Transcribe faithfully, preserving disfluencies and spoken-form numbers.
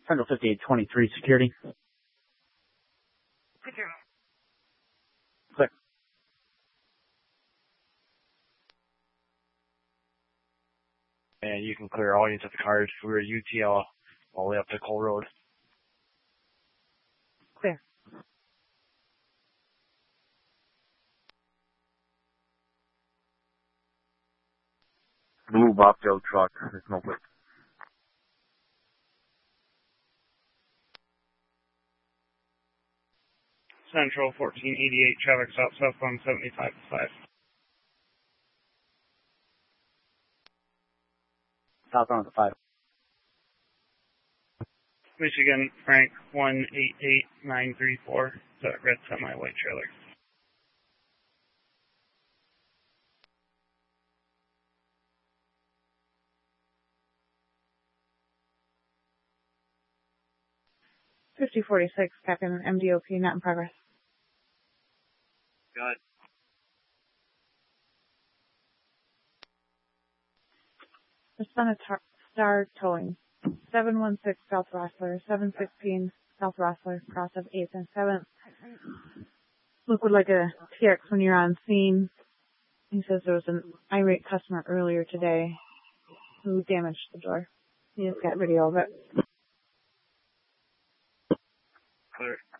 Central fifty-eight twenty-three security. Security. Clear. And you can clear all units at the cars. We're U T L all the way up to Cole Road. Clear. Blue bobtail truck. There's no place. Central fourteen eighty-eight, traffic stop southbound seventy-five to five. Southbound to five. Michigan, Frank one eight eight nine three four, the red semi-white trailer. fifty forty-six, Captain M D O P, not in progress. Good. Respond to Star Towing. seven one six South Rossler, seven sixteen South Rossler, cross of eighth and seventh. Look would like a T X when you're on scene. He says there was an irate customer earlier today who damaged the door. He just got video of it. Clear.